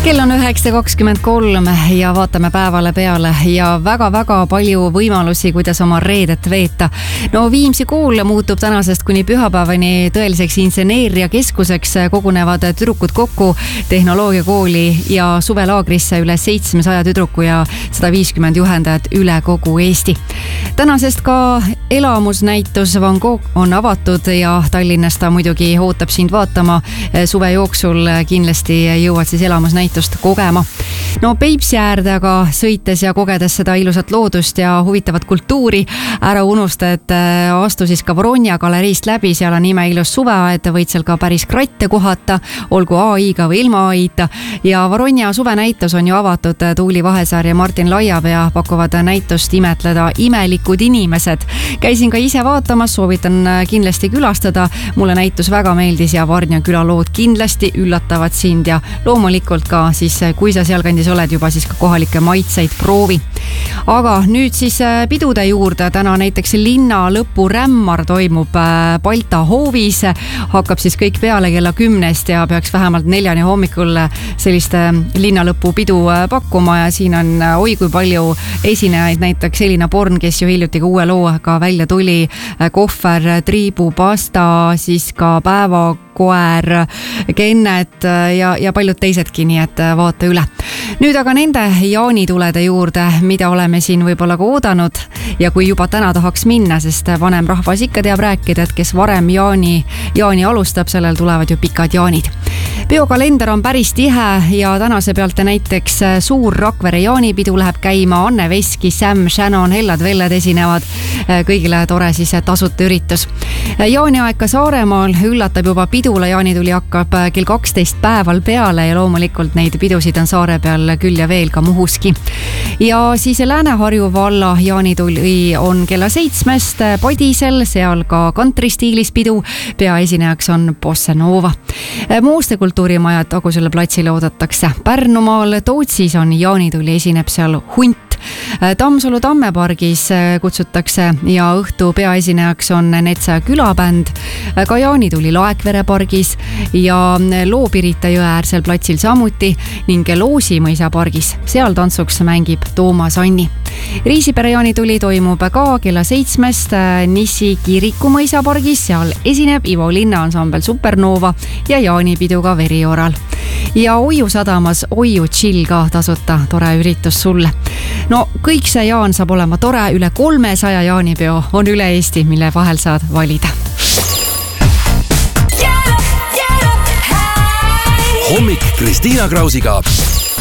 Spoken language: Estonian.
Kell on 9:23 ja vaatame päevale peale ja väga-väga palju võimalusi, kuidas oma reedet veeta. No Viimsi kool muutub tänasest kuni pühapäevani tõeliseks inseneeriakeskuseks, kogunevad tüdrukud kokku tehnoloogiakooli ja suvelaagrisse üle 700 tüdruku ja 150 juhendajat üle kogu Eesti. Tänasest ka elamusnäitus Van Gogh on avatud ja Tallinnast ta muidugi ootab sind vaatama. Suve jooksul kindlasti jõuad siis elamusnäitust kogema. No Peipsi äärde aga sõites ja kogedes seda ilusat loodust ja huvitavat kultuuri, ära unusta, et astu siis ka Voronja galeriist läbi, seal on imeilus suveaed, võid seal ka päris kratte kohata, olgu AI-ga või ilma AI-ta. Ja Voronja suvenäitus on ju avatud, Tuuli Vahesaar ja Martin Laiapea pakuvad näitust imetleda imelikud inimesed. Käisin ka ise vaatamas, soovitan kindlasti külastada, mulle näitus väga meeldis ja Varnja külalood kindlasti üllatavad sind ja loomulikult ka siis, kui sa sealkandis oled juba, siis ka kohalikke maitseid proovi. Aga nüüd siis pidude juurde, täna näiteks linna lõpurämmar toimub Balta hoovis, hakkab siis kõik peale kella 10 ja peaks vähemalt 4 hommikul sellist linnalõpu pidu pakkuma ja siin on oi kui palju esinejaid, näiteks Elina Born, kes ju hiljuti ka uue looga välja tuli, Kohver, Triibu, Pasta, siis ka Päevakoer, Kennet ja paljud teisedki, nii et vaata üle. Nüüd aga nende jaanitulede juurde, mida oleme siin võib-olla ka oodanud ja kui juba täna tahaks minna, sest vanem rahvas ikka teab rääkida, et kes varem jaani alustab, sellel tulevad ju pikad jaanid. Peokalender on päris tihe ja tänase pealt näiteks suur Rakvere jaanipidu läheb käima, Anne Veski, Sam, Shannon, Hellad Velled esinevad, kõigile tore siis tasuta üritus. Jaaniaeg ka Saaremaal üllatab juba pidule, jaanituli hakkab kell 12 päeval peale ja loomulikult neid pidusid on saare peal küll ja veel ka Muhuski. Ja siis Lääne-Harju valla jaanituli on kella 7 Padisel, seal ka kantristiilis pidu, peaesinejaks on Bossa Nova. Mooste kultuurimajad Tagusele platsile oodatakse. Pärnumaal Tootsis on jaanituli, esineb seal Hunt. Tammsalu tammepargis kutsutakse ja õhtu peaesinejaks on Netsa külabänd, ka jaanituli Laekvere pargis ja Loopirita jõe äärsel platsil samuti ning Loosimõisa pargis, seal tantsuks mängib Toomas Anni. Riisipere jaanituli toimub ka kella 7 Nissi Kirikumõisa pargis, seal esineb Ivo Linna ansambel Supernova ja jaanipidu ka Verioral. Ja Oiu sadamas Oiu chill ka tasuta, tore üritus sulle. No kõik see jaan saab olema tore, üle 300 jaanipeo on üle Eesti, mille vahel saad valida. Hommik Kristiina Krausiga.